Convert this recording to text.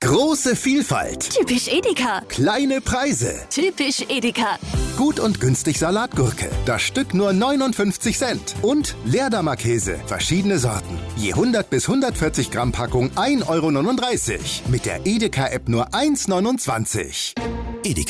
Große Vielfalt. Typisch Edeka. Kleine Preise. Typisch Edeka. Gut und günstig Salatgurke. Das Stück nur 59 Cent. Und Leerdammer Käse. Verschiedene Sorten. Je 100 bis 140 Gramm Packung 1,39 Euro. Mit der Edeka-App nur 1,29 Euro. Edeka.